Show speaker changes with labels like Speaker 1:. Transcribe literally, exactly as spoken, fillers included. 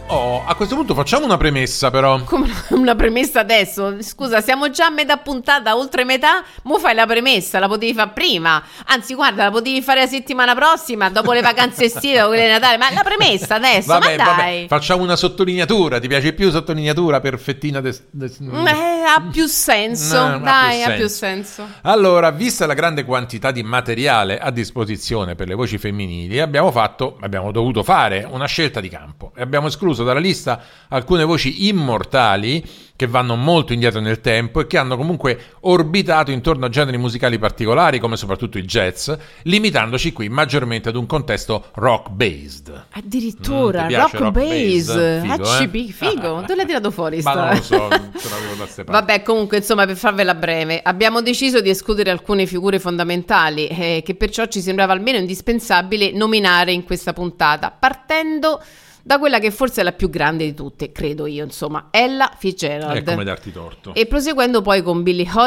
Speaker 1: Oh, a questo punto facciamo una premessa però.
Speaker 2: Come una premessa adesso? Scusa, siamo già a metà puntata, oltre metà, mo fai la premessa, la potevi fare prima. Anzi, guarda, la potevi fare la settimana prossima, dopo le vacanze estive, dopo quelle di Natale. Ma la premessa adesso,
Speaker 1: vabbè,
Speaker 2: ma dai.
Speaker 1: Vabbè, facciamo una sottolineatura. Ti piace più sottolineatura perfettina? Des, des...
Speaker 2: Eh, ha più senso,
Speaker 1: no,
Speaker 2: dai,
Speaker 1: ha più
Speaker 2: ha più
Speaker 1: senso.
Speaker 2: senso.
Speaker 1: Allora, vista la grande quantità di materiale a disposizione per le voci femminili, abbiamo fatto, abbiamo dovuto fare una scelta di campo e abbiamo escluso dalla lista alcune voci immortali che vanno molto indietro nel tempo e che hanno comunque orbitato intorno a generi musicali particolari come soprattutto il jazz, limitandoci qui maggiormente ad un contesto rock based.
Speaker 2: Addirittura
Speaker 1: mm, rock,
Speaker 2: rock based,
Speaker 1: figo,
Speaker 2: H B,
Speaker 1: eh?
Speaker 2: figo. Dove l'hai tirato fuori?
Speaker 1: Ma
Speaker 2: sta?
Speaker 1: non lo so, ce l'avevo da ste parti.
Speaker 2: Vabbè, comunque, insomma, per farvela breve, abbiamo deciso di escludere alcune figure fondamentali eh, che perciò ci sembrava almeno indispensabile nominare in questa puntata, partendo da quella che forse è la più grande di tutte, credo io, insomma, Ella Fitzgerald.
Speaker 1: È come darti torto.
Speaker 2: E proseguendo poi con Billie Holiday